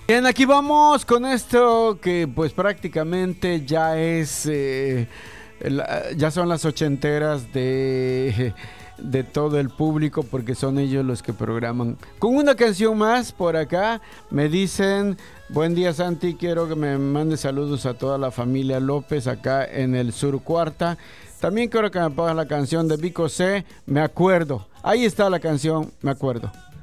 Bien, aquí vamos con esto que pues prácticamente ya es, ya son las ochenteras de todo el público porque son ellos los que programan. Con una canción más por acá me dicen, buen día Santi, quiero que me mande saludos a toda la familia López acá en el Sur Cuarta. También quiero que me pongas la canción de Vico C, Me Acuerdo. Ahí está la canción, Me Acuerdo.